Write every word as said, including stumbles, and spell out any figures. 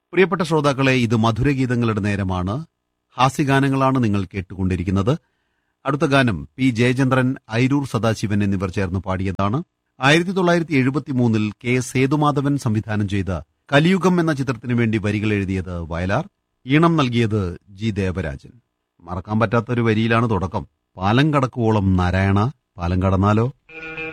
പ്രിയപ്പെട്ട ശ്രോതാക്കളെ, ഇത് മധുരഗീതങ്ങളുടെ നേരമാണ്. ഹാസ്യഗാനങ്ങളാണ് നിങ്ങൾ കേട്ടുകൊണ്ടിരിക്കുന്നത്. അടുത്ത ഗാനം പി ജയചന്ദ്രൻ, ഐരൂർ സദാശിവൻ എന്നിവർ ചേർന്ന് പാടിയതാണ്. ആയിരത്തി തൊള്ളായിരത്തി എഴുപത്തി മൂന്നിൽ കെ സേതുമാധവൻ സംവിധാനം ചെയ്ത കലിയുഗം എന്ന ചിത്രത്തിനു വേണ്ടി വരികൾ എഴുതിയത് വയലാർ, ഈണം നൽകിയത് ജി ദേവരാജൻ. മറക്കാൻ പറ്റാത്തൊരു വരിയിലാണ് തുടക്കം. പാലം കടക്കുവോളം നാരായണ, പാലം കടന്നാലോ.